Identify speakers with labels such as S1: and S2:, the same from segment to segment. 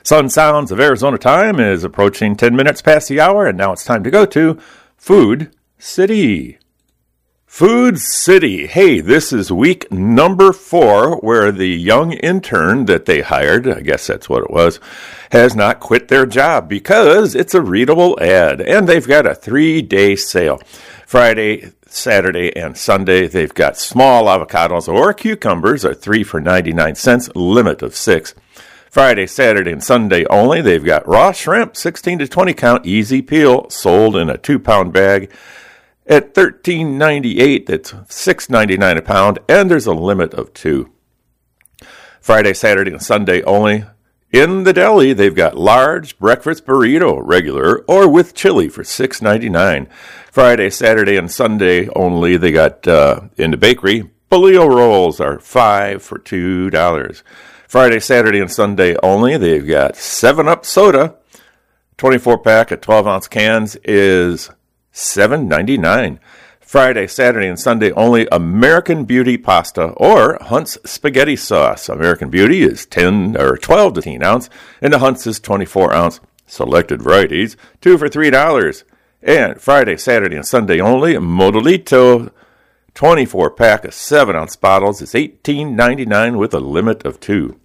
S1: Sun Sounds of Arizona time is approaching 10 minutes past the hour, and now it's time to go to Food City. Food City. Hey, this is week number 4 where the young intern that they hired, I guess that's what it was, has not quit their job because it's a readable ad, and they've got a 3-day sale. Friday, Saturday, and Sunday, they've got small avocados or cucumbers are 3 for 99 cents, limit of 6. Friday, Saturday, and Sunday only, they've got raw shrimp, 16 to 20 count, easy peel, sold in a 2-pound bag at $13.98. That's $6.99 a pound, and there's a limit of 2. Friday, Saturday, and Sunday only. In the deli, they've got large breakfast burrito, regular or with chili for $6.99. Friday, Saturday, and Sunday only, they got in the bakery, bolillo rolls are 5 for $2. Friday, Saturday, and Sunday only, they've got 7-Up soda, 24-pack of 12-ounce cans is $7.99. Friday, Saturday, and Sunday only, American Beauty pasta or Hunt's spaghetti sauce. American Beauty is 10 or 12 to 18 ounce, and the Hunt's is 24 ounce. Selected varieties, 2 for $3. And Friday, Saturday, and Sunday only, Modelito 24-pack of 7-ounce bottles is $18.99 with a limit of 2.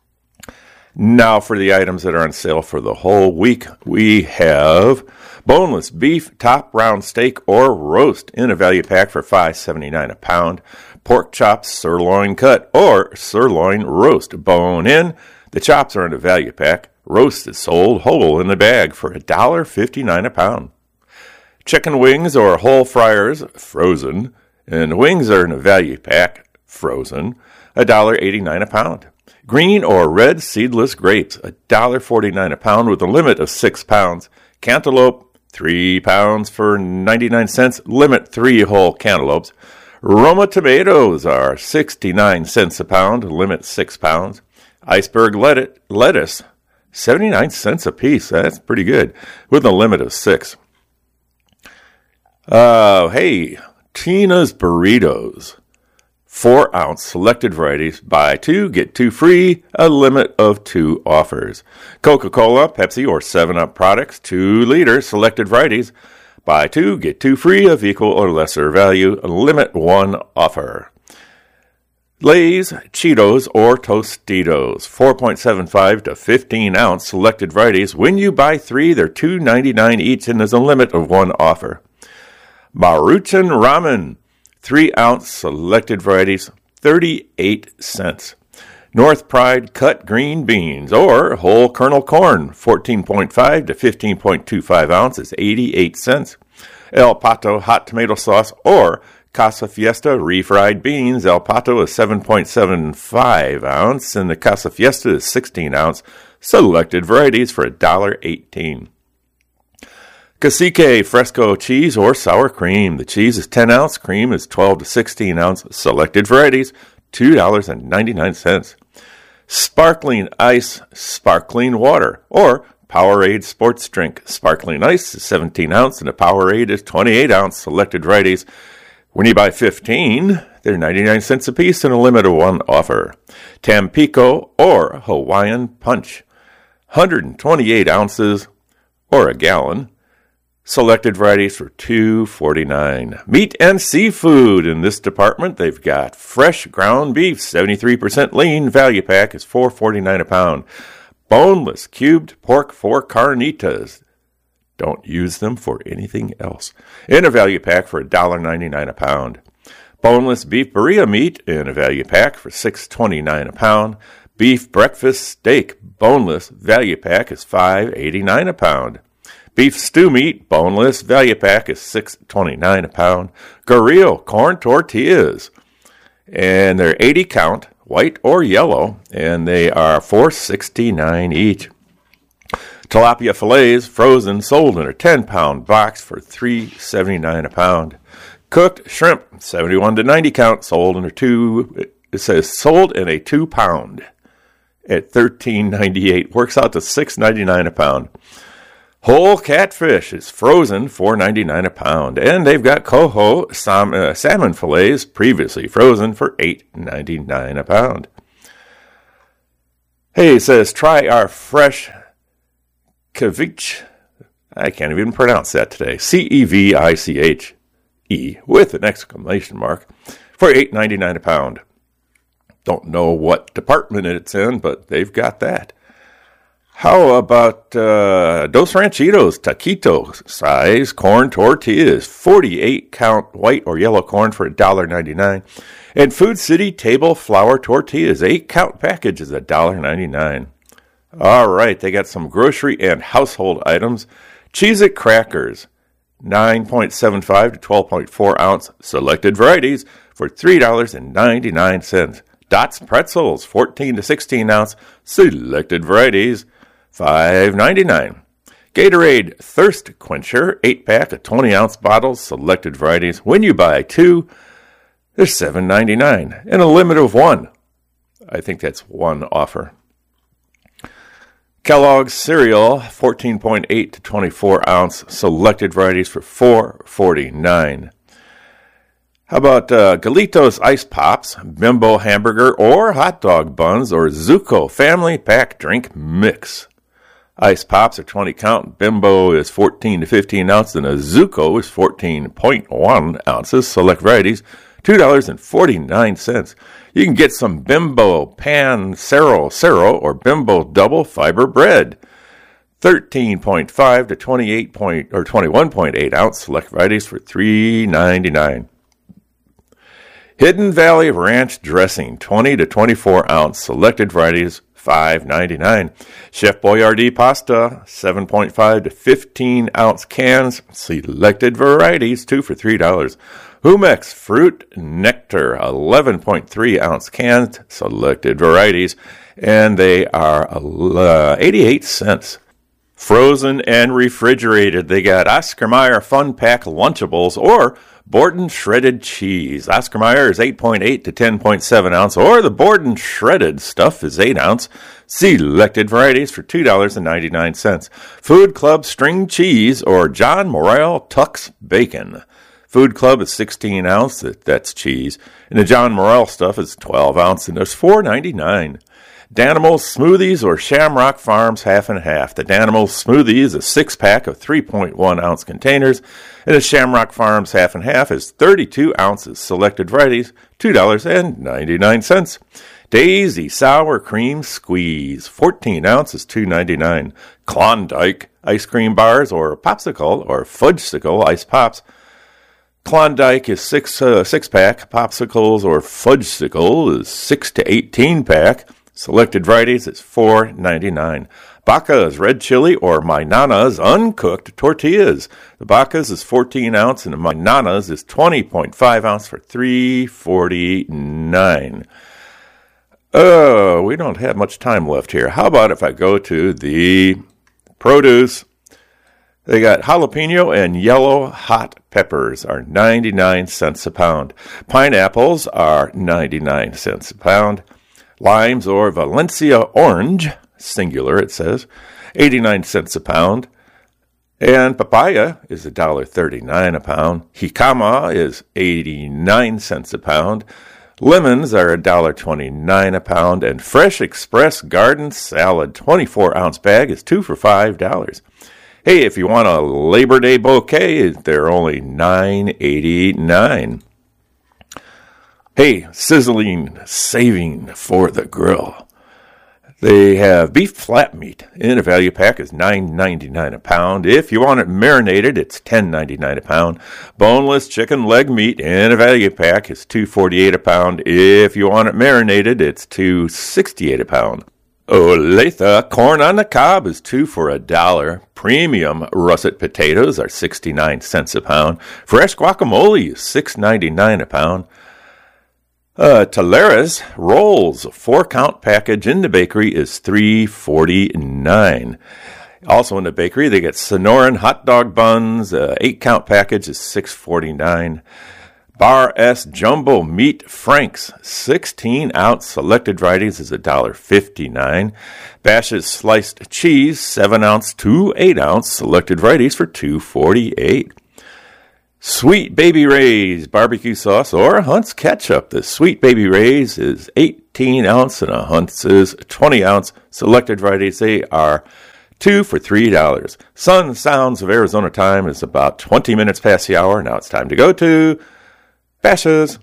S1: Now for the items that are on sale for the whole week, we have boneless beef, top round steak or roast in a value pack for $5.79 a pound. Pork chops, sirloin cut or sirloin roast, bone in. The chops are in a value pack. Roast is sold whole in a bag for $1.59 a pound. Chicken wings or whole fryers, frozen, and wings are in a value pack, frozen, $1.89 a pound. Green or red seedless grapes, $1.49 a pound with a limit of 6 pounds. Cantaloupe, 3 pounds for 99 cents, limit 3 whole cantaloupes. Roma tomatoes are 69 cents a pound, limit 6 pounds. Iceberg lettuce, 79 cents a piece, that's pretty good, with a limit of 6. Hey, Tina's Burritos, 4-ounce selected varieties, buy 2, get 2 free, a limit of 2 offers. Coca-Cola, Pepsi, or 7-Up products, 2 liters, selected varieties, buy 2, get 2 free of equal or lesser value, a limit 1 offer. Lay's, Cheetos, or Tostitos, 4.75 to 15-ounce selected varieties. When you buy 3, they're $2.99 each, and there's a limit of 1 offer. Maruchan Ramen, 3-ounce selected varieties, 38 cents. North Pride cut green beans or whole kernel corn, 14.5 to 15.25 ounces, 88 cents. El Pato hot tomato sauce or Casa Fiesta refried beans. El Pato is 7.75 ounce and the Casa Fiesta is 16 ounce. Selected varieties for $1.18. Cacique Fresco cheese or sour cream. The cheese is 10 ounce, cream is 12 to 16 ounce. Selected varieties, $2.99. Sparkling ice, sparkling water, or Powerade sports drink. Sparkling ice is 17 ounce and a Powerade is 28 ounce. Selected varieties. When you buy 15, they're 99 cents a piece and a limit of 1 offer. Tampico or Hawaiian Punch, 128 ounces or a gallon. Selected varieties for $2.49. Meat and seafood. In this department, they've got fresh ground beef, 73% lean. Value pack is $4.49 a pound. Boneless cubed pork for carnitas. Don't use them for anything else. In a value pack for $1.99 a pound. Boneless beef birria meat in a value pack for $6.29 a pound. Beef breakfast steak, boneless, value pack is $5.89 a pound. Beef stew meat, boneless, value pack is $6.29 a pound. Guerrero corn tortillas, and they're 80 count, white or yellow, and they are $4.69 each. Tilapia fillets, frozen, sold in a 10-pound box for $3.79 a pound. Cooked shrimp, 71 to 90 count, sold in a 2-pound at $13.98. Works out to $6.99 a pound. Whole catfish is frozen, $4.99 a pound. And they've got coho salmon fillets, previously frozen, for $8.99 a pound. Hey, it says, try our fresh ceviche. I can't even pronounce that today. Ceviche with an exclamation mark for $8.99 a pound. Don't know what department it's in, but they've got that. How about Dos Ranchitos taquito size corn tortillas, 48 count white or yellow corn for $1.99. And Food City table flour tortillas, 8 count package is $1.99. All right, they got some grocery and household items. Cheez-It crackers, 9.75 to 12.4 ounce selected varieties for $3.99. Dots pretzels, 14 to 16 ounce selected varieties, $5.99. Gatorade Thirst Quencher, 8-pack of 20-ounce bottles, selected varieties. When you buy 2, they're $7.99, and a limit of 1. I think that's one offer. Kellogg's cereal, 14.8 to 24-ounce, selected varieties for $4.49. How about Galitos Ice Pops, Bimbo Hamburger or Hot Dog Buns, or Zuko Family Pack Drink Mix? Ice Pops are 20 count, Bimbo is 14 to 15 ounces, and a Zuko is 14.1 ounces. Select varieties, $2.49. You can get some Bimbo Pan Cero or Bimbo Double Fiber Bread. 13.5 to 21.8 ounce. Select varieties for $3.99. Hidden Valley Ranch Dressing, 20 to 24 ounce. Selected varieties, $5.99. Chef Boyardee Pasta, 7.5 to 15 ounce cans. Selected varieties, 2 for $3. Humex Fruit Nectar, 11.3 ounce cans. Selected varieties, and they are 88 cents. Frozen and refrigerated, they got Oscar Mayer Fun Pack Lunchables or Borden Shredded Cheese. Oscar Mayer is 8.8 to 10.7 ounce, or the Borden Shredded stuff is 8 ounce. Selected varieties for $2.99. Food Club String Cheese or John Morrell Tuck's Bacon. Food Club is 16 ounce, that's cheese, and the John Morrell stuff is 12 ounce, and there's $4.99. Danimals Smoothies or Shamrock Farms half and half. The Danimals Smoothie is a 6-pack of 3.1 ounce containers, and the Shamrock Farms half and half is 32 ounces. Selected varieties, $2.99. Daisy Sour Cream Squeeze, 14 ounces, $2.99. Klondike Ice Cream Bars or Popsicle or Fudgesicle Ice Pops. Klondike is 6-pack. Popsicles or Fudgesicle is 6 to 18-pack. Selected varieties is $4.99. Baca's Red Chili or My Nana's Uncooked Tortillas. The Baca's is 14 ounce and the My Nana's is 20.5 ounce for $3.49. We don't have much time left here. How about if I go to the produce? They got jalapeno and yellow hot peppers are 99 cents a pound. Pineapples are 99 cents a pound. Limes or Valencia orange, singular it says, 89 cents a pound. And papaya is $1.39 a pound. Jicama is 89 cents a pound. Lemons are $1.29 a pound. And Fresh Express Garden Salad, 24-ounce bag, is 2 for $5. Hey, if you want a Labor Day bouquet, they're only $9.89. Hey, sizzling saving for the grill. They have beef flat meat in a value pack is $9.99 a pound. If you want it marinated, it's $10.99 a pound. Boneless chicken leg meat in a value pack is $2.48 a pound. If you want it marinated, it's $2.68 a pound. Olathe corn on the cob is 2 for $1. Premium russet potatoes are 69 cents a pound. Fresh guacamole is $6.99 a pound. Talera's rolls, 4-count package in the bakery is $3.49. Also in the bakery, they get Sonoran hot dog buns, 8-count package is $6.49. Bar S Jumbo Meat Franks, 16-ounce selected varieties is $1.59. Bash's Sliced Cheese, 7-ounce to 8-ounce selected varieties for $2.48. Sweet Baby Ray's barbecue sauce or Hunt's ketchup. The Sweet Baby Ray's is 8 18 ounce, and a Hunt's is 20 ounce. Selected varieties, they are 2 for $3. Sun Sounds of Arizona time is about 20 minutes past the hour. Now it's time to go to Bashas'.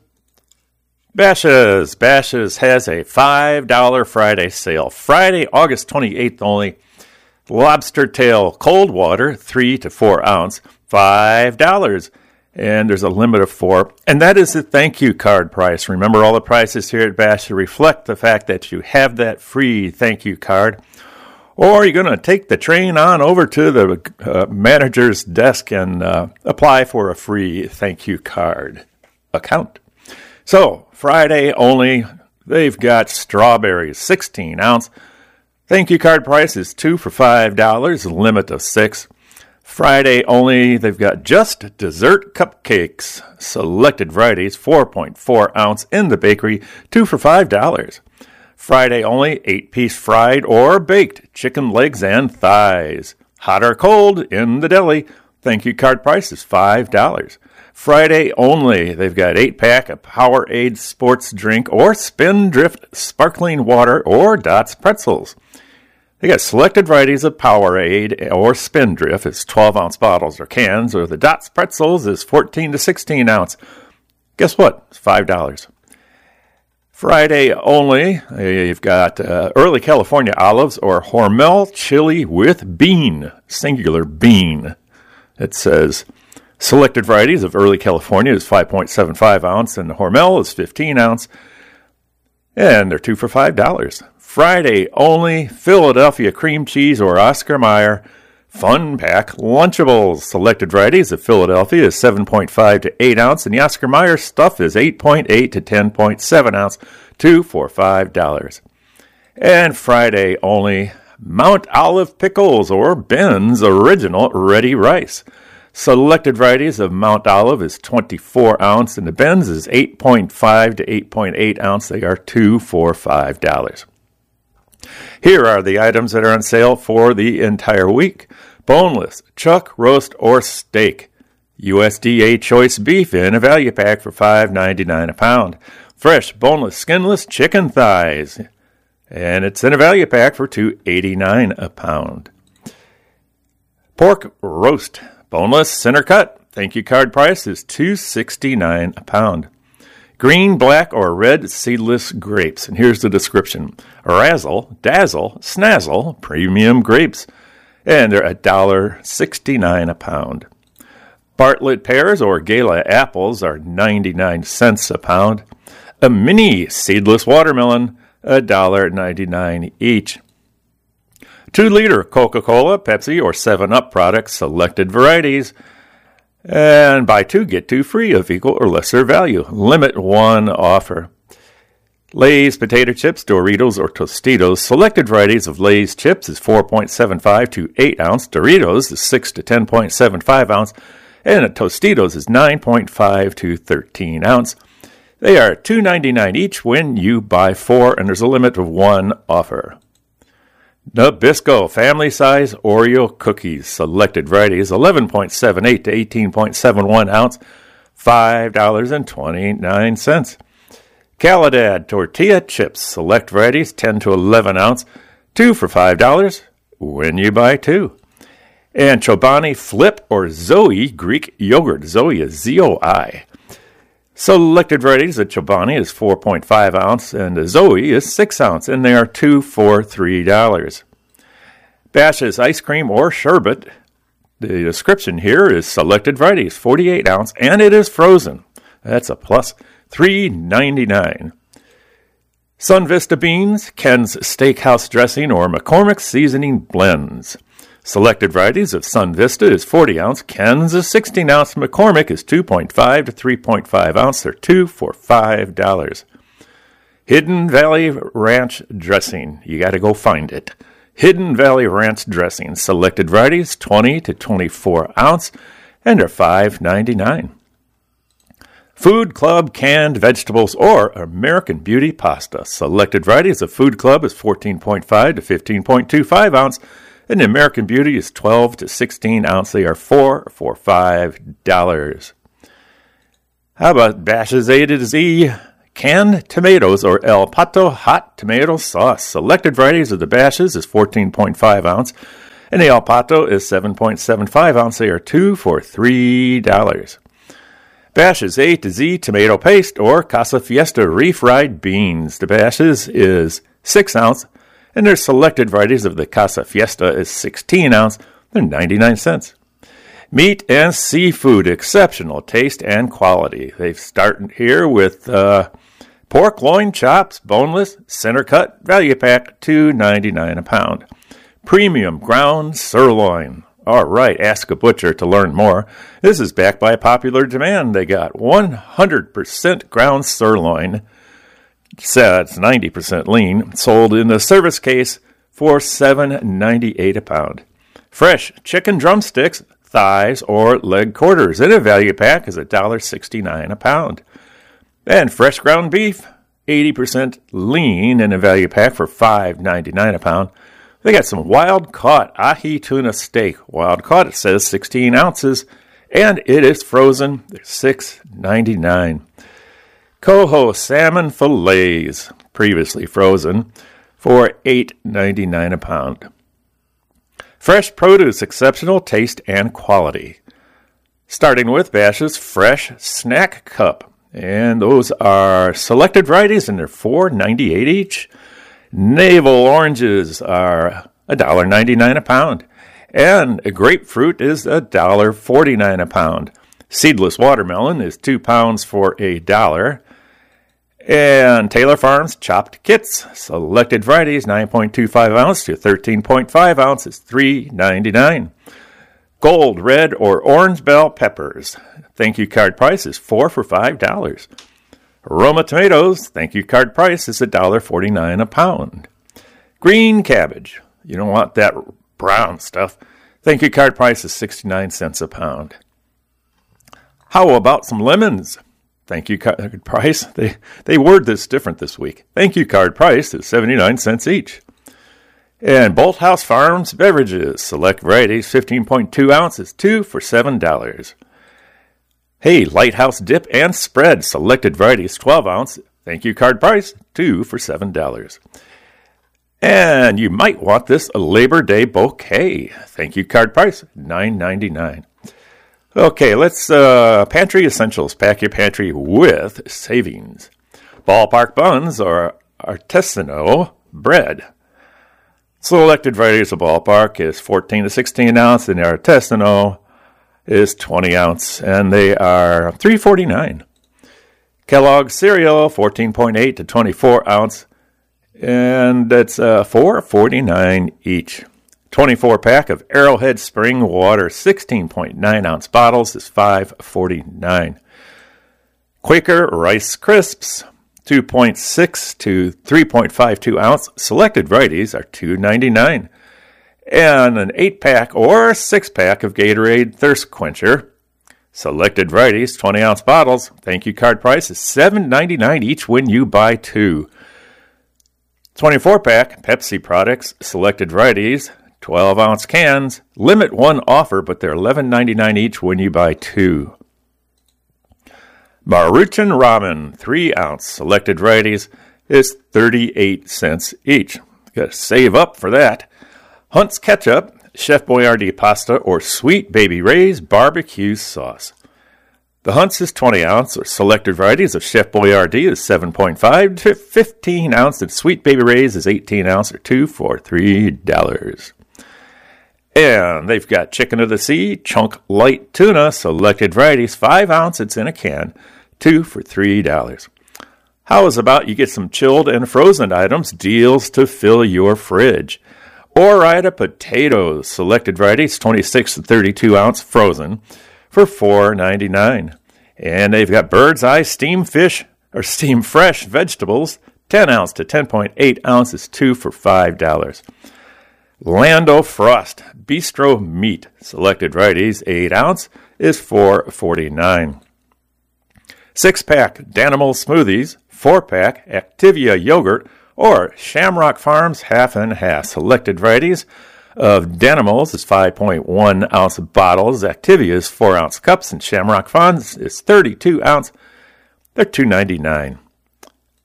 S1: Bashas' has a $5 Friday sale. Friday, August 28th only. Lobster tail cold water, 3 to 4 ounce, $5. And there's a limit of 4. And that is the thank you card price. Remember, all the prices here at Bashas' reflect the fact that you have that free thank you card. Or you're going to take the train on over to the manager's desk and apply for a free thank you card account. So, Friday only, they've got strawberries, 16 ounce. Thank you card price is 2 for $5, limit of 6. Friday only, they've got just dessert cupcakes, selected varieties, 4.4 ounce in the bakery, 2 for $5. Friday only, 8-piece fried or baked chicken legs and thighs. Hot or cold in the deli. Thank you card price is $5. Friday only, they've got 8-pack of Powerade sports drink or Spindrift sparkling water or Dots pretzels. They got selected varieties of Powerade or Spindrift is 12-ounce bottles or cans, or the Dots pretzels is 14 to 16 ounce. Guess what? It's $5. Friday only, you've got Early California olives or Hormel chili with bean, singular bean. It says selected varieties of Early California is 5.75 ounce, and the Hormel is 15 ounce, and they're 2 for $5. Friday only, Philadelphia cream cheese or Oscar Mayer Fun Pack Lunchables. Selected varieties of Philadelphia is 7.5 to 8 ounce, and the Oscar Mayer stuff is 8.8 to 10.7 ounce, 2 for $5. And Friday only, Mount Olive Pickles or Ben's Original Ready Rice. Selected varieties of Mount Olive is 24 ounce, and the Ben's is 8.5 to 8.8 ounce. They are 2 for $5. Here are the items that are on sale for the entire week. Boneless, chuck, roast, or steak. USDA choice beef in a value pack for $5.99 a pound. Fresh, boneless, skinless chicken thighs. And it's in a value pack for $2.89 a pound. Pork roast, boneless, center cut. Thank you card price is $2.69 a pound. Green, black, or red seedless grapes. And here's the description. Razzle, dazzle, snazzle, premium grapes. And they're $1.69 a pound. Bartlett pears or Gala apples are 99 cents a pound. A mini seedless watermelon, $1.99 each. 2-liter Coca-Cola, Pepsi, or 7-Up products, selected varieties. And buy 2, get 2 free of equal or lesser value. Limit 1 offer. Lay's potato chips, Doritos, or Tostitos. Selected varieties of Lay's chips is 4.75 to 8 ounce. Doritos is 6 to 10.75 ounce. And Tostitos is 9.5 to 13 ounce. They are $2.99 each when you buy 4, and there's a limit of 1 offer. Nabisco family size Oreo cookies, selected varieties, 11.78 to 18.71 ounce, $5.29. Caladad tortilla chips, select varieties, 10 to 11 ounce, 2 for $5 when you buy 2. And Chobani Flip or Zoe Greek yogurt, Zoe is Z-O-I. Selected varieties of Chobani is 4.5 ounce, and the Zoe is 6 ounce, and they are 2 for $3. Bashas' ice cream or sherbet. The description here is selected varieties, 48 ounce, and it is frozen. That's a plus, $3.99. Sun Vista beans, Ken's Steakhouse dressing, or McCormick's seasoning blends. Selected varieties of Sun Vista is 40 ounce, Ken's is 16 ounce, McCormick is 2.5 to 3.5 ounce. They're 2 for $5. Hidden Valley Ranch dressing. You got to go find it. Hidden Valley Ranch dressing. Selected varieties 20 to 24 ounce, and they're $5.99. Food Club canned vegetables or American Beauty pasta. Selected varieties of Food Club is 14.5 to 15.25 ounce, and the American Beauty is 12 to 16 ounce. They are 4 for $5. How about Bashas' A to Z Canned tomatoes or El Pato hot tomato sauce. Selected varieties of the Bashas' is 14.5 ounce, and the El Pato is 7.75 ounce. They are 2 for $3. Bashas' A to Z tomato paste or Casa Fiesta refried beans. The Bashas' is 6 ounce, and their selected varieties of the Casa Fiesta is 16 ounce. They're 99 cents. Meat and seafood, exceptional taste and quality. They've started here with pork loin chops, boneless, center cut, value pack, $2.99 a pound. Premium ground sirloin. All right, ask a butcher to learn more. This is backed by popular demand. They got 100% ground sirloin. Said it's 90% lean. Sold in a service case for $7.98 a pound. Fresh chicken drumsticks, thighs, or leg quarters in a value pack is $1.69 a pound. And fresh ground beef, 80% lean in a value pack for $5.99 a pound. They got some wild-caught ahi tuna steak. Wild-caught, it says 16 ounces, and it is frozen. They're $6.99. Coho salmon fillets, previously frozen, for $8.99 a pound. Fresh produce, exceptional taste and quality. Starting with Bashas' Fresh Snack Cup. And those are selected varieties, and they're $4.98 each. Navel oranges are $1.99 a pound. And a grapefruit is $1.49 a pound. Seedless watermelon is 2 pounds for $1. And Taylor Farms chopped kits, selected varieties, 9.25 ounce to 13.5 ounces, $3.99. Gold, red, or orange bell peppers. Thank you card price is 4 for $5. Roma tomatoes, thank you card price is $1.49 a pound. Green cabbage, you don't want that brown stuff. Thank you card price is 69 cents a pound. How about some lemons? Thank you card price. They word this different this week. Thank you card price is 79 cents each. And Bolthouse Farms beverages, select varieties, 15.2 ounces, 2 for $7. Hey, Lighthouse dip and spread, selected varieties, 12 ounce. Thank you card price, 2 for $7. And you might want this Labor Day bouquet. Thank you card price, $9.99. Okay, let's pantry essentials. Pack your pantry with savings. Ballpark buns or artisanal bread. Selected varieties of Ballpark is 14 to 16 ounce, and the artisanal is 20 ounce, and they are $3.49. Kellogg's cereal, 14.8 to 24 ounce, and that's $4.49 each. 24-pack of Arrowhead Spring Water, 16.9 ounce bottles is $5.49. Quaker Rice Crisps, 2.6 to 3.52 ounce. Selected varieties are $2.99. And an 8-pack or 6-pack of Gatorade Thirst Quencher. Selected varieties, 20 ounce bottles. Thank you card price is $7.99 each when you buy 2. 24-pack Pepsi products, selected varieties, 12 ounce cans. Limit one offer, but they're $11.99 each when you buy 2. Maruchan Ramen, 3 ounce. Selected varieties is 38 cents each. Got to save up for that. Hunt's Ketchup, Chef Boyardee pasta, or Sweet Baby Ray's barbecue sauce. The Hunt's is 20 ounce, or selected varieties of Chef Boyardee is 7.5 to 15 ounce, and Sweet Baby Ray's is 18 ounce, or 2 for $3. And they've got Chicken of the Sea, Chunk Light Tuna, selected varieties, 5 ounce, it's in a can, 2 for $3. How is about you get some chilled and frozen items, deals to fill your fridge? Ore-Ida potatoes, selected varieties, 26 to 32 ounce, frozen, for $4.99. And they've got Bird's Eye steam fish, or steam fresh vegetables, 10 ounce to 10.8 ounces, 2 for $5. Lando Frost Bistro Meat, selected varieties, 8 ounce, is $4.49. 6-pack Danimal Smoothies, 4-pack Activia Yogurt, or Shamrock Farms half and half. Selected varieties of Danimals is 5.1 ounce bottles, Activia is 4 ounce cups, and Shamrock Farms is 32 ounce. They're $2.99.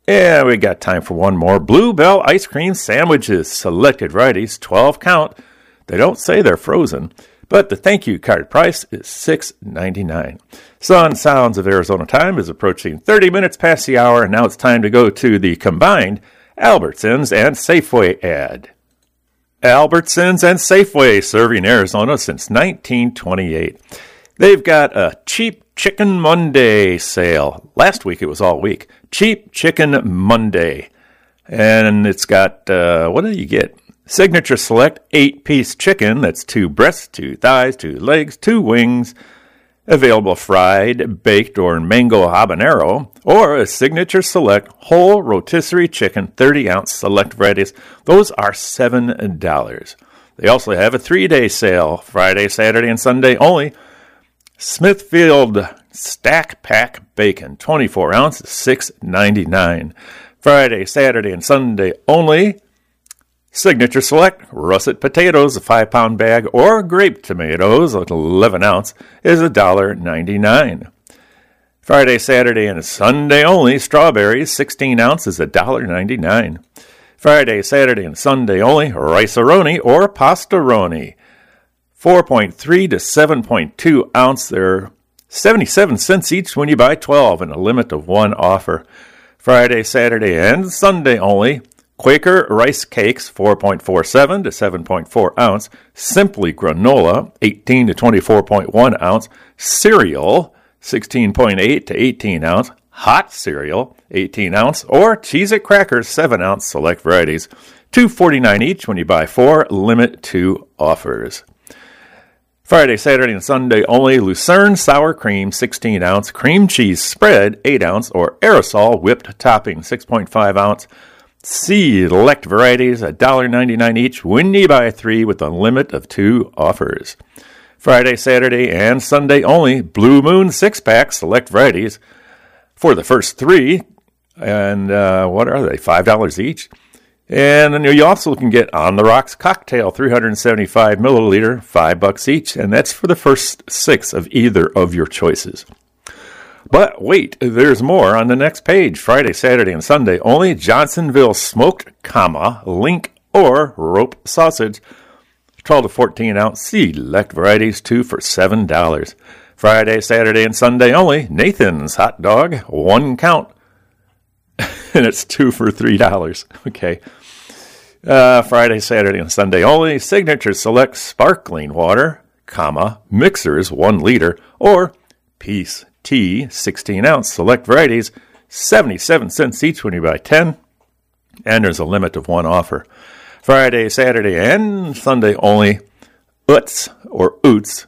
S1: And we got time for one more. Bluebell ice cream sandwiches, selected varieties, 12 count. They don't say they're frozen, but the thank you card price is $6.99. Sun Sounds of Arizona time is approaching 30 minutes past the hour, and now it's time to go to the combined Albertsons and Safeway ad. Albertsons and Safeway, serving Arizona since 1928. They've got a Cheap Chicken Monday sale. Last week it was all week. Cheap Chicken Monday. And it's got, what do you get? Signature Select 8-piece chicken. That's 2 breasts, 2 thighs, 2 legs, 2 wings. Available fried, baked, or mango habanero. Or a Signature Select whole rotisserie chicken, 30-ounce select varieties. Those are $7. They also have a 3-day sale. Friday, Saturday, and Sunday only. Smithfield Stack Pack Bacon, 24 ounces, $6.99. Friday, Saturday, and Sunday only. Signature Select russet potatoes, a 5-pound bag, or grape tomatoes, 11 ounce, is $1.99. Friday, Saturday, and Sunday only. Strawberries, 16 ounces, $1.99. Friday, Saturday, and Sunday only. Rice-A-Roni or Pasta-Roni, 4.3 to 7.2 ounce. They're 77 cents each when you buy 12, and a limit of 1 offer. Friday, Saturday, and Sunday only. Quaker Rice Cakes, 4.47 to 7.4 ounce. Simply Granola, 18 to 24.1 ounce. Cereal, 16.8 to 18 ounce. Hot cereal, 18 ounce. Or Cheez-It crackers, 7 ounce, select varieties. $2.49 each when you buy 4, limit 2 offers. Friday, Saturday, and Sunday only. Lucerne Sour Cream, 16 ounce. Cream Cheese Spread, 8 ounce. Or Aerosol Whipped Topping, 6.5 ounce. Select varieties, $1.99 each when you buy 3 with a limit of 2 offers. Friday, Saturday, and Sunday only. Blue Moon 6-pack, select varieties for the first 3. And what are they? $5 each. And then you also can get On the Rocks Cocktail, 375 milliliter, $5 each. And that's for the first 6 of either of your choices. But wait, there's more on the next page. Friday, Saturday, and Sunday only. Johnsonville Smoked, Link, or Rope Sausage, 12 to 14 ounce, select varieties, 2 for $7. Friday, Saturday, and Sunday only. Nathan's Hot Dog, 1 count, and it's 2 for $3. Okay. Friday, Saturday, and Sunday only. Signature Select Sparkling Water, Mixers, 1 liter, or Peace Tea, 16 ounce, select varieties, 77 cents each when you buy 10, and there's a limit of 1 offer. Friday, Saturday, and Sunday only. Utz, or Oots,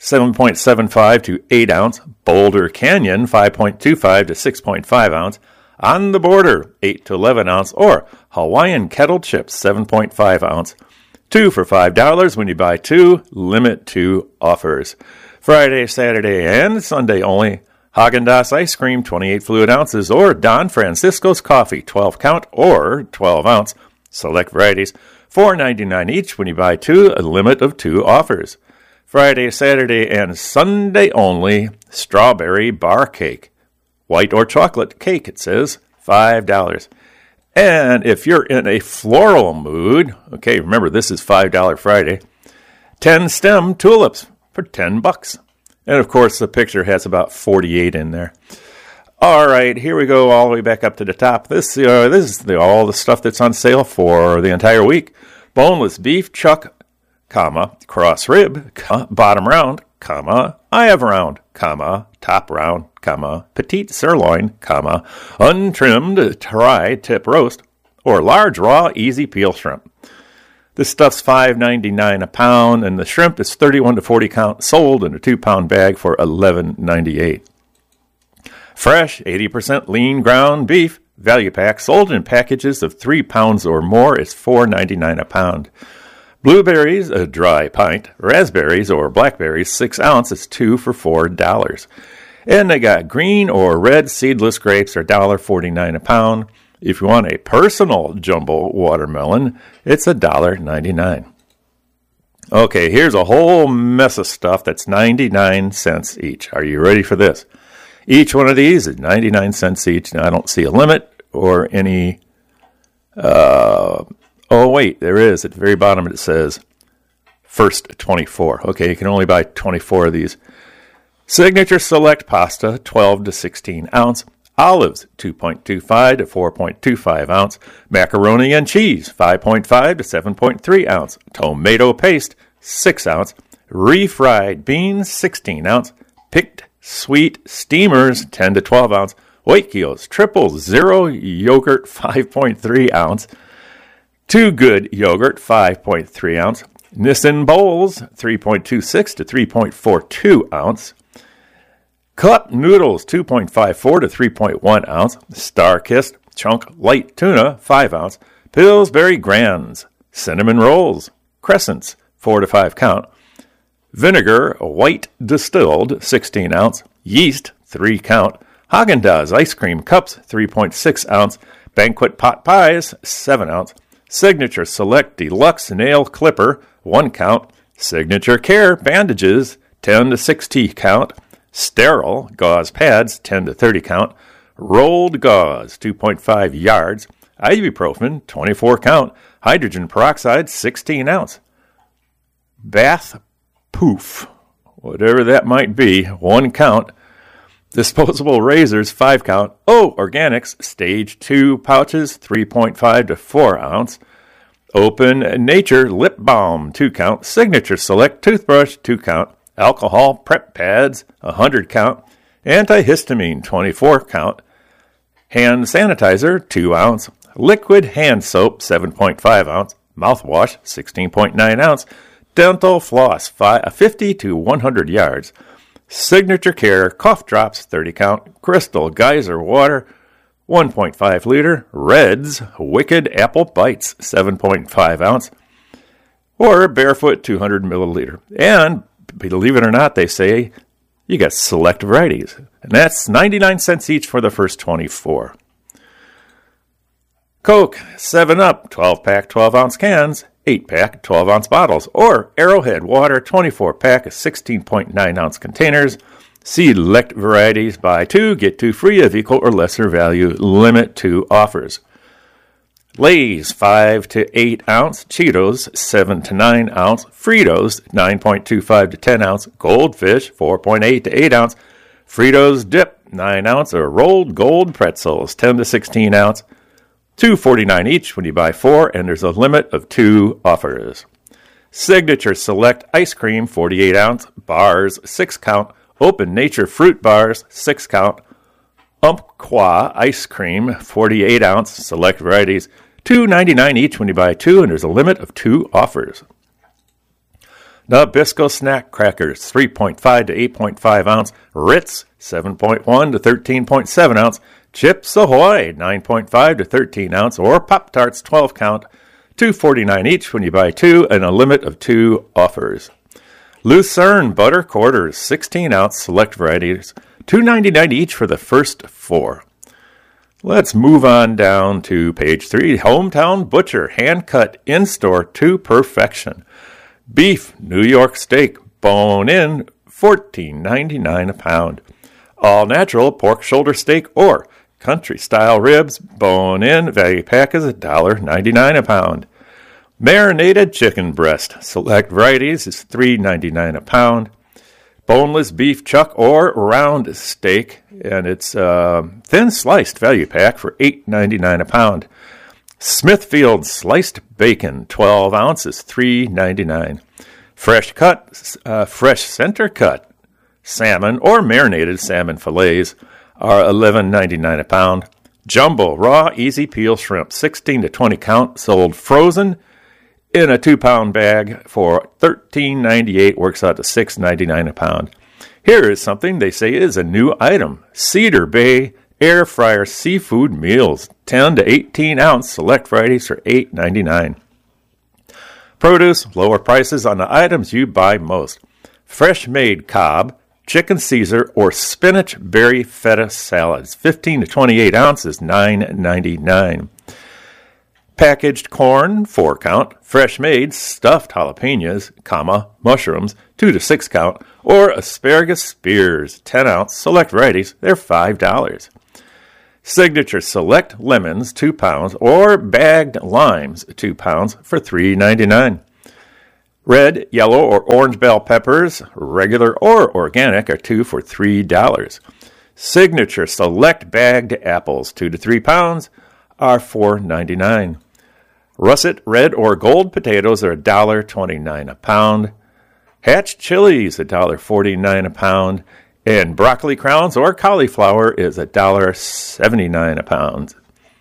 S1: 7.75 to 8 ounce. Boulder Canyon, 5.25 to 6.5 ounce. On the Border, 8 to 11 ounce. Or Hawaiian Kettle Chips, 7.5 ounce. 2 for $5 when you buy 2, limit 2 offers. Friday, Saturday, and Sunday only. Haagen-Dazs ice cream, 28 fluid ounces, or Don Francisco's coffee, 12 count or 12 ounce. Select varieties, $4.99 each when you buy 2, a limit of 2 offers. Friday, Saturday, and Sunday only. Strawberry bar cake, white or chocolate cake, it says, $5. And if you're in a floral mood, okay, remember this is $5 Friday, 10 stem tulips for $10. And of course, the picture has about 48 in there. All right, here we go all the way back up to the top. This is all the stuff that's on sale for the entire week. Boneless beef chuck, cross rib, bottom round, I have round, top round, petite sirloin, untrimmed tri-tip roast, or large raw easy peel shrimp. This stuff's $5.99 a pound, and the shrimp is 31 to 40 count, sold in a 2-pound bag for $11.98. Fresh, 80% lean ground beef, value pack, sold in packages of 3 pounds or more, is $4.99 a pound. Blueberries, a dry pint. Raspberries or blackberries, 6 ounces, 2 for $4. And they got green or red seedless grapes, are $1.49 a pound. If you want a personal jumbo watermelon, it's $1.99. Okay, here's a whole mess of stuff that's 99 cents each. Are you ready for this? Each one of these is 99 cents each. Now, I don't see a limit or any, oh wait, there is. At the very bottom it says first 24. Okay, you can only buy 24 of these. Signature Select pasta, 12 to 16 ounce. Olives, 2.25 to 4.25 ounce. Macaroni and cheese, 5.5 to 7.3 ounce. Tomato paste, 6 ounce. Refried beans, 16 ounce. Picked sweet steamers, 10 to 12 ounce. Wakefields Triple Zero yogurt, 5.3 ounce. Too Good yogurt, 5.3 ounce. Nissin bowls, 3.26 to 3.42 ounce. Cup noodles, 2.54 to 3.1 ounce. Star-Kissed chunk light tuna, 5 ounce. Pillsbury Grands, cinnamon rolls, crescents, 4 to 5 count. Vinegar white distilled, 16 ounce. Yeast, 3 count. Haagen-Dazs ice cream cups, 3.6 ounce. Banquet pot pies, 7 ounce. Signature Select Deluxe nail clipper, 1 count. Signature Care bandages, 10 to 60 count. Sterile gauze pads, 10 to 30 count. Rolled gauze, 2.5 yards. Ibuprofen, 24 count. Hydrogen peroxide, 16 ounce. Bath Poof, whatever that might be, 1 count. Disposable razors, 5 count. Oh, Organics Stage 2 pouches, 3.5 to 4 ounce. Open Nature lip balm, 2 count. Signature Select toothbrush, 2 count. Alcohol prep pads, 100 count. Antihistamine, 24 count. Hand sanitizer, 2 ounce. Liquid hand soap, 7.5 ounce. Mouthwash, 16.9 ounce. Dental floss, 50 to 100 yards. Signature Care cough drops, 30 count. Crystal Geyser water, 1.5 liter. Reds Wicked Apple Bites, 7.5 ounce. Or Barefoot, 200 milliliter. And believe it or not, they say you got select varieties. And that's 99 cents each for the first 24. Coke, 7-Up, 12-pack, 12-ounce cans, 8-pack, 12-ounce bottles. Or Arrowhead Water, 24-pack, 16.9-ounce containers. Select varieties, buy 2, get 2 free of equal or lesser value, limit 2 offers. Lay's 5 to 8 ounce, Cheetos 7 to 9 ounce, Fritos 9.25 to 10 ounce, Goldfish 4.8 to 8 ounce, Fritos Dip 9 ounce, or rolled gold pretzels 10 to 16 ounce, $2.49 each when you buy 4, and there's a limit of 2 offers. Signature Select ice cream 48 ounce, bars 6 count, Open Nature fruit bars 6 count, Umpqua ice cream, 48 ounce, select varieties, $2.99 each when you buy 2, and there's a limit of 2 offers. Nabisco snack crackers, 3.5 to 8.5 ounce, Ritz, 7.1 to 13.7 ounce, Chips Ahoy, 9.5 to 13 ounce, or Pop-Tarts 12 count, $2.49 each when you buy 2, and a limit of 2 offers. Lucerne butter quarters, 16 ounce, select varieties, $2.99 each for the first 4. Let's move on down to page 3. Hometown Butcher, hand-cut in-store to perfection. Beef, New York steak, bone-in, $14.99 a pound. All-natural pork shoulder steak or country-style ribs, bone-in, value pack is $1.99 a pound. Marinated chicken breast, select varieties is $3.99 a pound. Boneless beef chuck or round steak, and it's thin sliced value pack for $8.99 a pound. Smithfield sliced bacon, 12 ounces, $3.99. Fresh center cut salmon or marinated salmon fillets are $11.99 a pound. Jumbo raw easy peel shrimp, 16 to 20 count, sold frozen in a 2-pound bag for $13.98, works out to $6.99 a pound. Here is something they say is a new item. Cedar Bay air fryer seafood meals, 10 to 18 ounce, select varieties for $8.99. Produce, lower prices on the items you buy most. Fresh made Cobb, chicken Caesar, or spinach berry feta salads, 15 to 28 ounces, $9.99. Packaged corn, 4 count, fresh made stuffed jalapenos, mushrooms, 2 to 6 count, or asparagus spears, 10 ounce, select varieties, they're $5. Signature Select lemons, 2 pounds, or bagged limes, 2 pounds, for $3.99. Red, yellow, or orange bell peppers, regular or organic, are 2 for $3. Signature Select bagged apples, 2 to 3 pounds, are $4.99. Russet red or gold potatoes are $1.29 a pound. Hatch chilies, $1.49 a pound. And broccoli crowns or cauliflower is $1.79 a pound.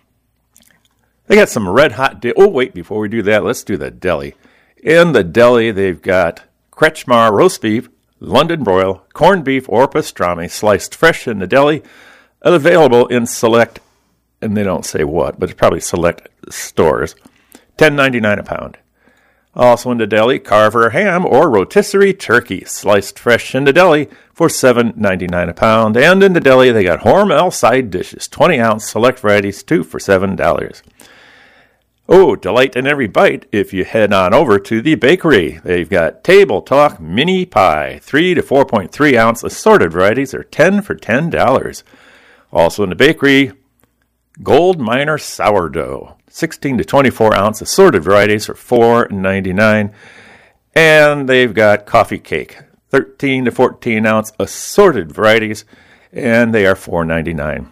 S1: They got some red hot oh, wait, before we do that, let's do the deli. In the deli, they've got Kretschmar roast beef, London broil, corned beef, or pastrami, sliced fresh in the deli, available in select, and they don't say what, but it's probably select stores, $10.99 a pound. Also in the deli, Carver ham or rotisserie turkey, sliced fresh in the deli for $7.99 a pound. And in the deli, they got Hormel side dishes, 20-ounce select varieties, 2 for $7. Oh, delight in every bite if you head on over to the bakery. They've got Table Talk mini pie, 3 to 4.3 ounce assorted varieties are 10 for $10. Also in the bakery, Gold Miner sourdough, 16 to 24 ounce assorted varieties for $4.99. And they've got coffee cake, 13 to 14 ounce assorted varieties, and they are $4.99.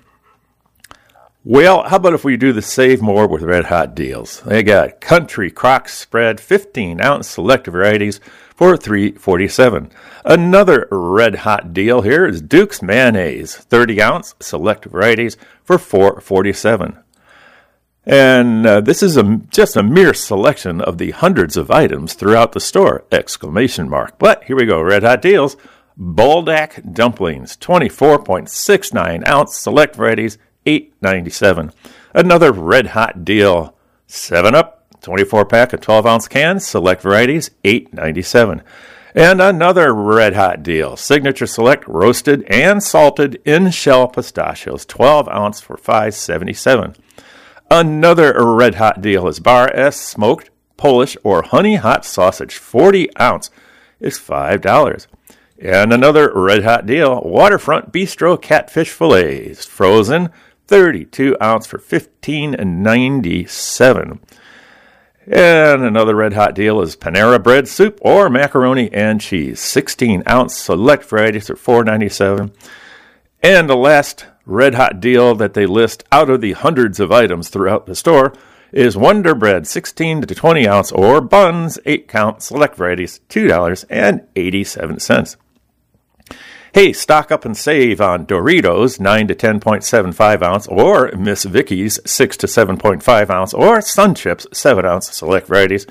S1: Well, how about if we do the save more with red hot deals? They got Country Crock spread, 15 ounce select varieties for $3.47. Another red hot deal here is Duke's mayonnaise, 30 ounce select varieties for $4.47. And this is just a mere selection of the hundreds of items throughout the store, ! But here we go, red hot deals. Buldak dumplings, 24.69 ounce select varieties, $8.97. Another red hot deal, 7-Up, 24-pack of 12-ounce cans, select varieties, $8.97. And another red hot deal, Signature Select roasted and salted in-shell pistachios, 12-ounce for $5.77. Another red hot deal is Bar S smoked Polish or honey hot sausage, 40 ounce, is $5. And another red hot deal, Waterfront Bistro catfish fillets, frozen, 32 ounce for $15.97. And another red hot deal is Panera bread soup or macaroni and cheese, 16 ounce select varieties for $4.97. And the last red hot deal that they list out of the hundreds of items throughout the store is Wonder Bread, 16 to 20 ounce, or buns, 8 count, select varieties, $2.87. Hey, stock up and save on Doritos, 9 to 10.75 ounce, or Miss Vicky's, 6 to 7.5 ounce, or Sun Chips, 7 ounce, select varieties,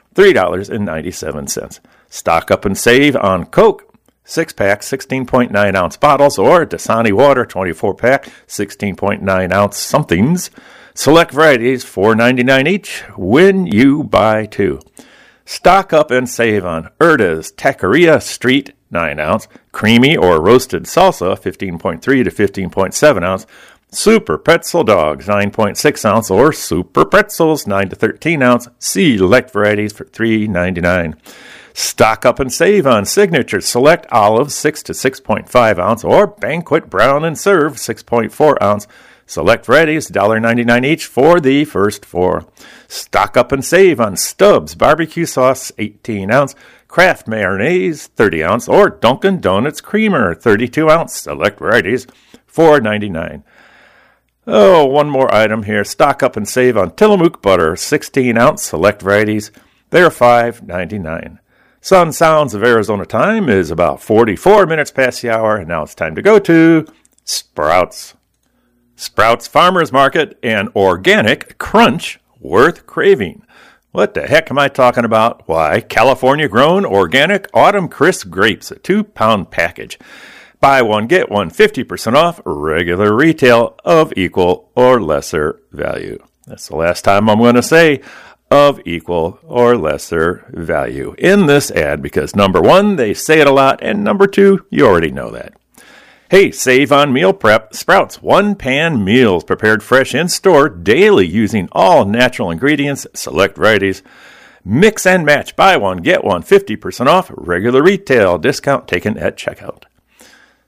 S1: $3.97. Stock up and save on Coke, 6-pack, 16.9 ounce bottles, or Dasani Water, 24-pack, 16.9 ounce somethings. Select varieties, $4.99 each when you buy 2. Stock up and save on Erda's Taqueria Street, 9 ounce, creamy or roasted salsa, 15.3 to 15.7 ounce. Super Pretzel Dogs, 9.6 ounce, or Super Pretzels, 9 to 13 ounce. Select varieties for $3.99. Stock up and save on Signature Select Olives, 6 to 6.5 ounce, or Banquet Brown and Serve, 6.4 ounce. Select varieties, $1.99 each for the first 4. Stock up and save on Stubbs Barbecue Sauce, 18 ounce, Kraft Mayonnaise, 30 ounce, or Dunkin' Donuts Creamer, 32 ounce. Select varieties, $4.99. Oh, one more item here. Stock up and save on Tillamook Butter, 16 ounce, select varieties. They're $5.99. Sun Sounds of Arizona time is about 44 minutes past the hour, and now it's time to go to Sprouts. Sprouts Farmers Market, an organic crunch worth craving. What the heck am I talking about? Why, California-grown organic autumn crisp grapes, a 2-pound package. Buy one, get one, 50% off, regular retail of equal or lesser value. That's the last time I'm going to say of equal or lesser value in this ad, because number 1, they say it a lot, and number 2, you already know that. Hey, save on meal prep. Sprouts one-pan meals prepared fresh in store daily using all natural ingredients, select varieties. Mix and match. Buy one, get one, 50% off. Regular retail discount taken at checkout.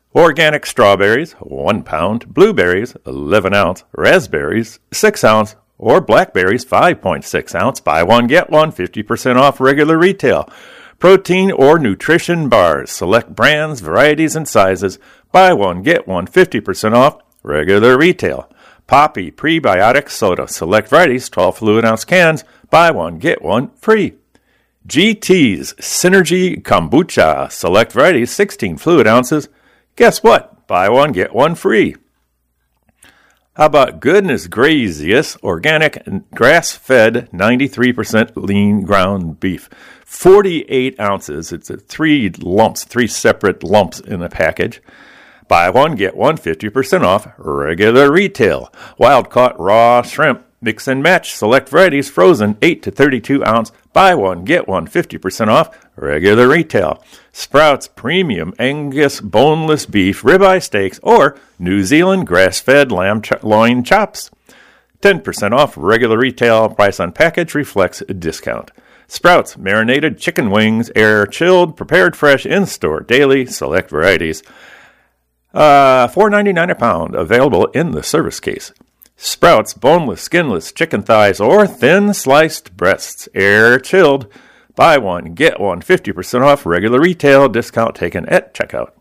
S1: Organic strawberries, 1 pound. Blueberries, 11 ounce. Raspberries, 6 ounce. Or blackberries, 5.6 ounce. Buy one, get one, 50% off regular retail. Protein or nutrition bars, select brands, varieties, and sizes. Buy one, get one, 50% off regular retail. Poppy prebiotic soda, select varieties, 12 fluid ounce cans. Buy one, get one free. GT's Synergy Kombucha, select varieties, 16 fluid ounces. Guess what? Buy one, get one free. How about Goodness Gracious organic grass-fed 93% lean ground beef? 48 ounces. It's three separate lumps in a package. Buy one, get one, 50% off regular retail. Wild-caught raw shrimp, mix and match, select varieties, frozen, 8 to 32 ounce. Buy one, get one, 50% off regular retail. Sprouts Premium Angus boneless beef, ribeye steaks, or New Zealand grass-fed lamb loin chops. 10% off regular retail. Price on package reflects a discount. Sprouts marinated chicken wings, air chilled, prepared fresh, in-store daily, select varieties. $4.99 a pound, available in the service case. Sprouts boneless, skinless chicken thighs or thin sliced breasts, air chilled. Buy one, get one, 50% off regular retail. Discount taken at checkout.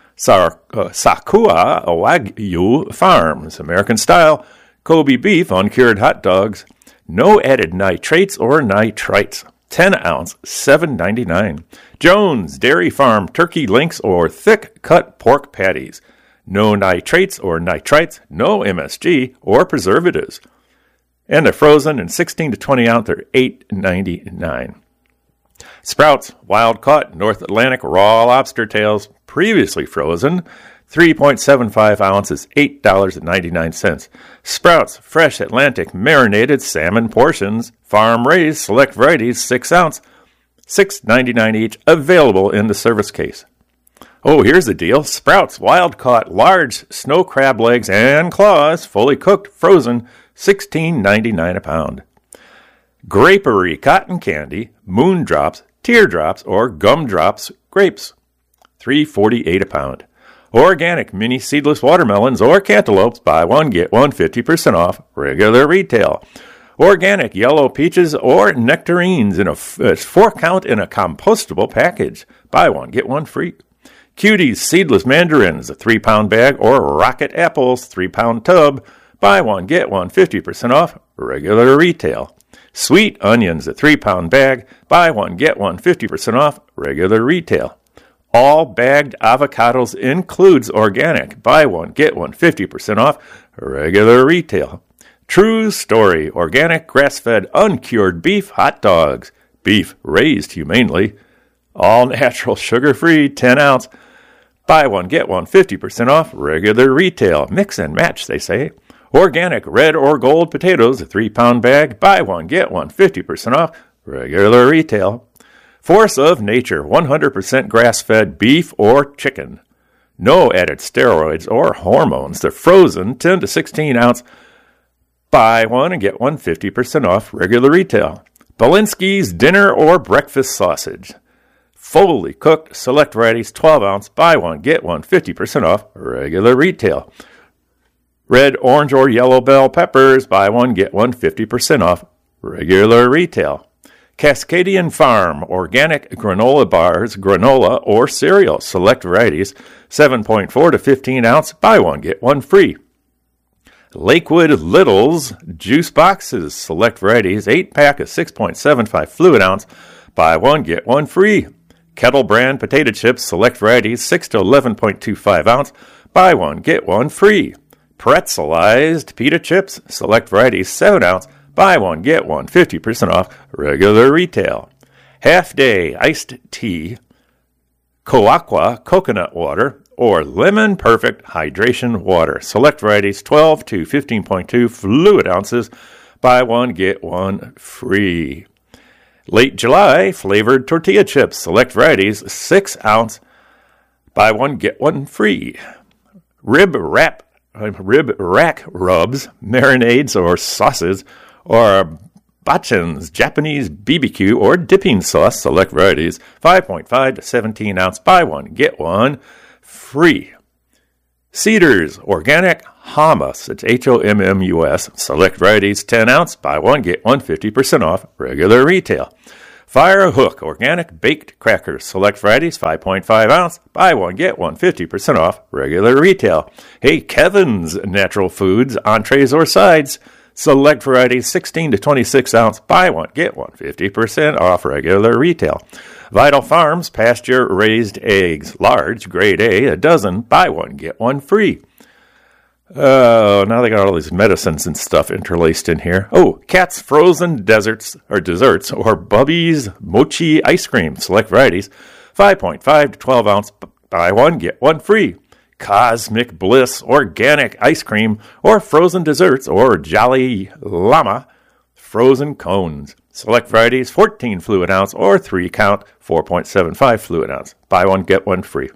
S1: Sakua Wagyu Farms, American style, Kobe beef, uncured hot dogs. No added nitrates or nitrites. 10 ounce, $7.99. Jones Dairy Farm turkey links or thick cut pork patties. No nitrates or nitrites, no MSG or preservatives. And they're frozen in 16 to 20 ounce, they're $8.99. Sprouts wild caught North Atlantic raw lobster tails, previously frozen, 3.75 ounces, $8.99. Sprouts fresh Atlantic marinated salmon portions, farm raised select varieties, 6 ounce, $6.99 each, available in the service case. Oh, here's the deal. Sprouts wild-caught large snow crab legs and claws, fully cooked, frozen, $16.99 a pound. Grapery cotton candy, moondrops, teardrops, or gumdrops grapes, $3.48 a pound. Organic mini seedless watermelons or cantaloupes, buy one, get one, 50% off, regular retail. Organic yellow peaches or nectarines in a 4-count in a compostable package, buy one, get one free. Cuties seedless mandarins, a 3-pound bag, or rocket apples, 3-pound tub. Buy one, get one, 50% off, regular retail. Sweet onions, a 3-pound bag. Buy one, get one, 50% off, regular retail. All bagged avocados includes organic. Buy one, get one, 50% off, regular retail. True Story, organic grass-fed uncured beef hot dogs. Beef raised humanely. All natural, sugar-free, 10 ounce. Buy one, get one, 50% off, regular retail. Mix and match, they say. Organic red or gold potatoes, a 3-pound bag. Buy one, get one, 50% off, regular retail. Force of Nature, 100% grass-fed beef or chicken. No added steroids or hormones. They're frozen, 10 to 16 ounce. Buy one and get one, 50% off, regular retail. Belinsky's dinner or breakfast sausage. Fully cooked, select varieties, 12 ounce. Buy one, get one, 50% off, regular retail. Red, orange, or yellow bell peppers, buy one, get one, 50% off, regular retail. Cascadian Farm, organic granola bars, granola, or cereal, select varieties, 7.4 to 15 ounce. Buy one, get one free. Lakewood Littles juice boxes, select varieties, 8-pack of 6.75 fluid ounce. Buy one, get one free. Kettle brand potato chips, select varieties, 6 to 11.25 ounce. Buy one, get one free. Pretzelized pita chips, select varieties, 7 ounce. Buy one, get one, 50% off, regular retail. Half Day iced tea, Coaqua coconut water, or Lemon Perfect hydration water. Select varieties, 12 to 15.2 fluid ounces. Buy one, get one free. Late July flavored tortilla chips, select varieties, 6 ounce. Buy one, get one free. Rib rack rubs, marinades or sauces, or Bachan's Japanese BBQ or dipping sauce, select varieties, 5.5 to 17 ounce. Buy one, get one free. Cedars Organic Hummus, it's HOMMUS, select varieties 10 ounce, buy one, get one 50% off, regular retail. Fire Hook Organic Baked Crackers, select varieties 5.5 ounce, buy one, get one 50% off, regular retail. Hey, Kevin's Natural Foods, entrees or sides, select varieties 16 to 26 ounce, buy one, get one 50% off, regular retail. Vital Farms pasture raised eggs, large, grade A, a dozen, buy one, get one free. Oh, now they got all these medicines and stuff interlaced in here. Oh, Cat's Frozen Desserts or Bubby's Mochi Ice Cream, select varieties, 5.5 to 12 ounce, buy one, get one free. Cosmic Bliss Organic Ice Cream or Frozen Desserts or Jolly Llama Frozen Cones. Select varieties 14 fluid ounce or 3 count 4.75 fluid ounce. Buy one, get one free.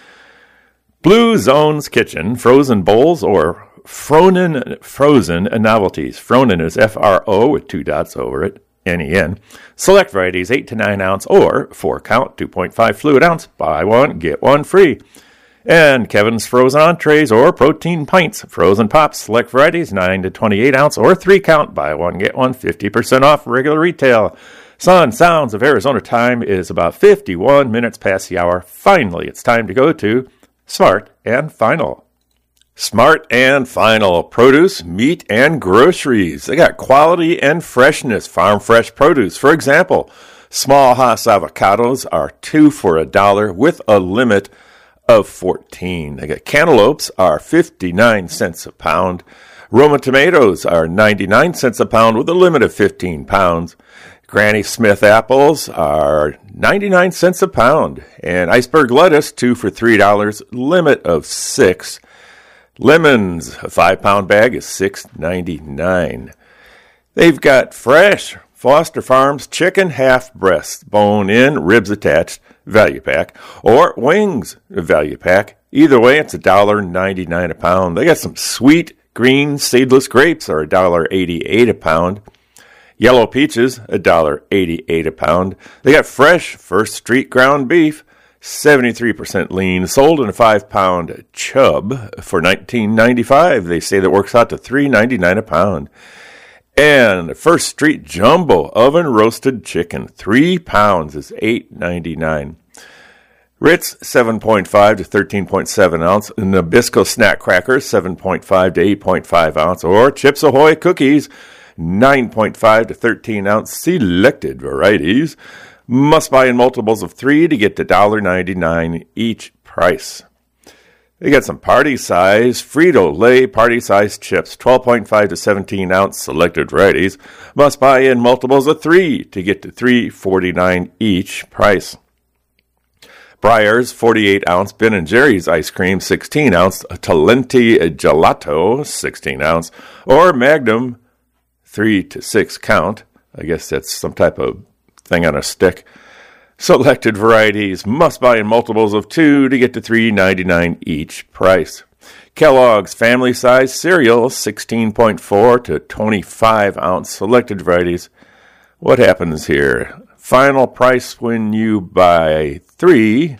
S1: Blue Zone's Kitchen Frozen Bowls or Fronen Frozen Novelties. Fronen is F-R-O with 2 dots over it, N-E-N. Select varieties 8 to 9 ounce or 4 count 2.5 fluid ounce. Buy one, get one free. And Kevin's Frozen Entrees or Protein Pints, Frozen Pops, select varieties, 9 to 28 ounce or 3 count, buy one, get one, 50% off regular retail. Sun Sounds of Arizona time is about 51 minutes past the hour. Finally, it's time to go to Smart and Final. Smart and Final, produce, meat, and groceries. They got quality and freshness, farm fresh produce. For example, small Hass avocados are 2 for $1 with a limit of 14. They got cantaloupes are 59 cents a pound. Roma tomatoes are 99 cents a pound with a limit of 15 pounds. Granny Smith apples are 99 cents a pound. And iceberg lettuce, 2 for $3, limit of 6. Lemons, a 5-pound bag is $6.99. They've got fresh Foster Farms chicken half breast, bone in, ribs attached, value pack, or wings value pack. Either way, it's $1.99 a pound. They got some sweet green seedless grapes are $1.88 a pound. Yellow peaches, $1.88 a pound. They got fresh First Street ground beef, 73% lean, sold in a 5-pound chub for $19.95. They say that works out to $3.99 a pound. And First Street Jumbo Oven Roasted Chicken, 3 pounds is $8.99. Ritz, 7.5 to 13.7 ounce. Nabisco Snack Crackers, 7.5 to 8.5 ounce. Or Chips Ahoy Cookies, 9.5 to 13 ounce. Selected varieties. Must buy in multiples of 3 to get to $1.99 each price. They got some party size Frito-Lay party size chips, 12.5 to 17 ounce selected varieties. Must buy in multiples of 3 to get to $3.49 each price. Breyers 48 ounce Ben & Jerry's ice cream, 16 ounce Talenti gelato, 16 ounce, or Magnum 3 to 6 count. I guess that's some type of thing on a stick. Selected varieties must buy in multiples of 2 to get to $3.99 each price. Kellogg's family size cereal, 16.4 to 25 ounce selected varieties. What happens here? Final price when you buy 3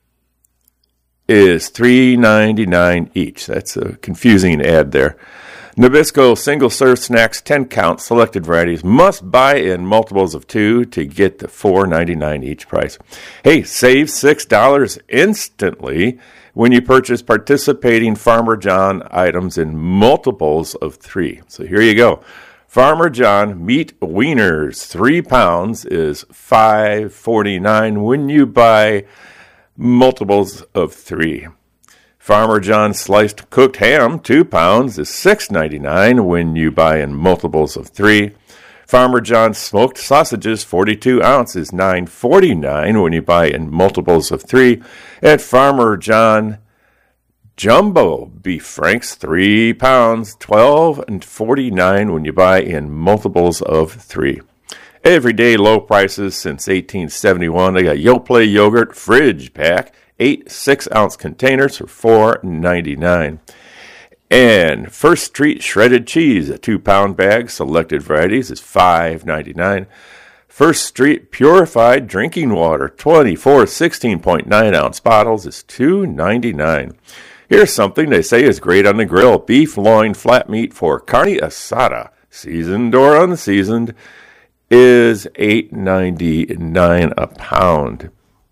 S1: is $3.99 each. That's a confusing ad there. Nabisco single-serve snacks, 10 count selected varieties, must buy in multiples of 2 to get the $4.99 each price. Hey, save $6 instantly when you purchase participating Farmer John items in multiples of 3. So here you go. Farmer John meat wieners, 3 pounds is $5.49 when you buy multiples of 3. Farmer John sliced cooked ham, 2 pounds, is $6.99 when you buy in multiples of 3. Farmer John smoked sausages, 42 ounces, $9.49 when you buy in multiples of 3. And Farmer John jumbo beef franks, 3 pounds, $12.49 when you buy in multiples of 3. Everyday low prices since 1871. They got Yoplait yogurt fridge pack, 8 6-ounce containers for $4.99. And First Street shredded cheese, a 2-pound bag, selected varieties, is $5.99. First Street purified drinking water, 24 16.9-ounce bottles, is $2.99. Here's something they say is great on the grill. Beef loin flat meat for carne asada, seasoned or unseasoned, is $8.99 a pound.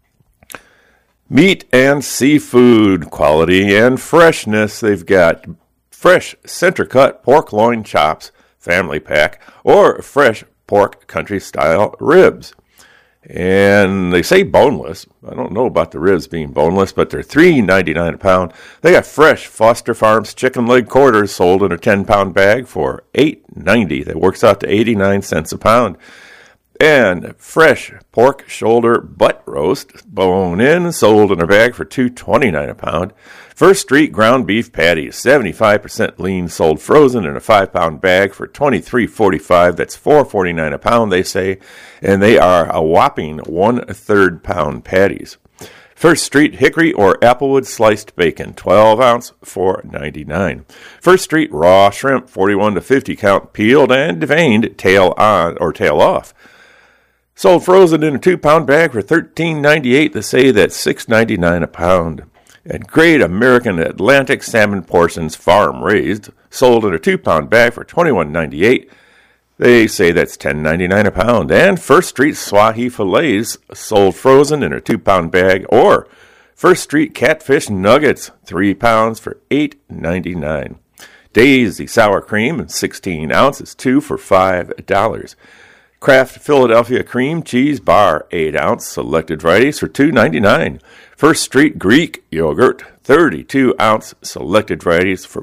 S1: Meat and seafood, quality and freshness. They've got fresh center-cut pork loin chops, family pack, or fresh pork country-style ribs. And they say boneless. I don't know about the ribs being boneless, but they're $3.99 a pound. They got fresh Foster Farms chicken leg quarters sold in a 10-pound bag for $8.90. That works out to 89 cents a pound. And fresh pork shoulder butt roast, bone in, sold in a bag for $2.29 a pound. First Street ground beef patties, 75% lean, sold frozen in a 5-pound bag for $23.45. That's $4.49 a pound, they say, and they are a whopping 1/3 pound patties. First Street hickory or applewood sliced bacon, 12-ounce, $4.99. First Street raw shrimp, 41 to 50 count, peeled and veined, tail on or tail off. Sold frozen in a 2-pound bag for $13.98. They say that's $6.99 a pound. And Great American Atlantic salmon portions, farm raised, sold in a 2-pound bag for $21.98. They say that's $10.99 a pound. And First Street Swahi fillets, sold frozen in a 2-pound bag, or First Street catfish nuggets, 3 pounds for $8.99. Daisy sour cream, 16 ounces, 2 for $5. Kraft Philadelphia cream cheese bar, 8-ounce, selected varieties for $2.99. First Street Greek yogurt, 32-ounce, selected varieties for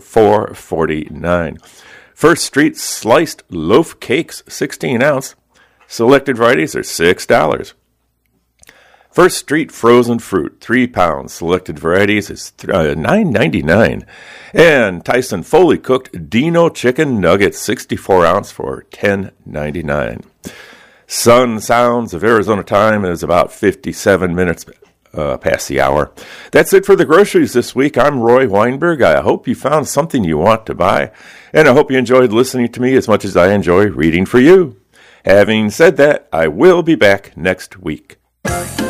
S1: $4.49. First Street sliced loaf cakes, 16-ounce, selected varieties are $6. First Street frozen fruit, 3 pounds, selected varieties is $9.99. And Tyson Foley cooked Dino chicken nuggets, 64-ounce for $10.99. Sun Sounds of Arizona time is about 57 minutes past the hour. That's it for the groceries this week. I'm Roy Weinberg. I hope you found something you want to buy, and I hope you enjoyed listening to me as much as I enjoy reading for you. Having said that, I will be back next week.